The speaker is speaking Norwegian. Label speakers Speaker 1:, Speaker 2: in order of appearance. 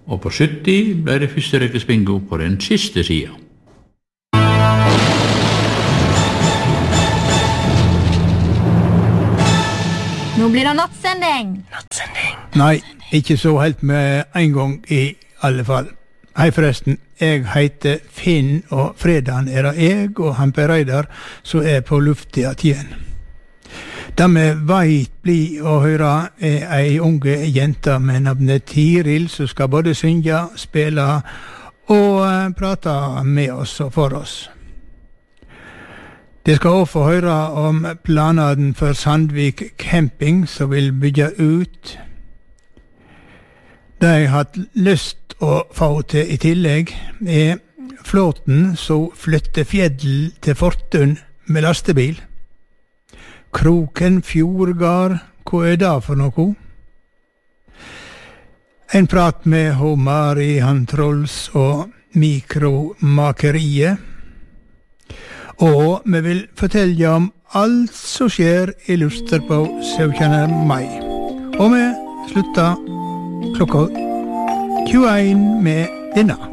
Speaker 1: Og på 70 ble det første rekkesbingo på den siste siden.
Speaker 2: Nå blir det nattsending.
Speaker 3: Nei, ikke så helt med en gang i alle fall. Hei forresten, jeg heter Finn, og fredagen er det jeg og han Per Reidar som er på lufta igjen. Det vi veit bli å høre er ei unge jente med navnet Tiril som skal både synge, spille og prate med oss og for oss. Det skal også få høre om planene for Sandvik Camping som vil bygge ut. Det jeg har hatt lyst å få til i tillegg er flåten som flytter fjell til Fortun med lastebil. Kroken Fjordgard, hva er det for noe? En prat med Mari Hantrols og Mikromakeriet. Og vi vil fortelle om alt som skjer i Luster på 17. mai. Og vi slutter klokka 21 med denne.